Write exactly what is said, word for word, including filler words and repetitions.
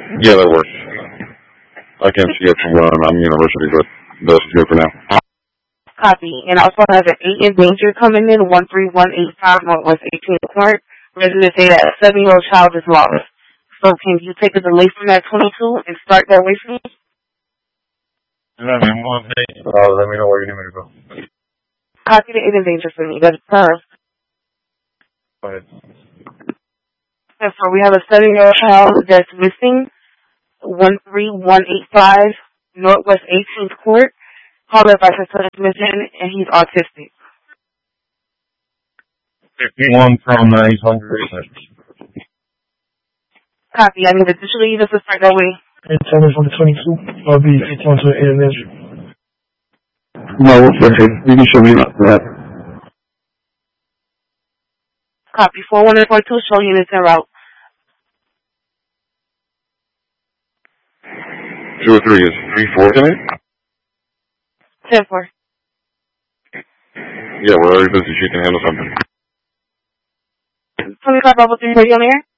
Yeah, that works. I can't see it from where I'm university, but that's good for now. Copy. And I also have an eight in danger coming in, one three one eight five Northwest eighteenth Court. Residents say that a seven-year-old child is lost. So can you take a delay from that twenty-two and start that way for me? Let me, uh, let me know where you need me to go. Copy the eight in danger for me. That's perfect. Go ahead. And so we have a seven-year-old child that's missing, one three one eight five Northwest eighteenth Court. Call if I said is missing, and he's autistic. fifty-one from eight hundred. Copy. I need additionally either to start that way. And tell me from the twenty-two, I'll be eighty-one to the eight measure. No, okay. You can show me that. Copy. four one four two, show units en route. Two or three is three four, isn't it? ten four. Yeah, we're already busy. She can handle something. twenty-five level three, ready on the air?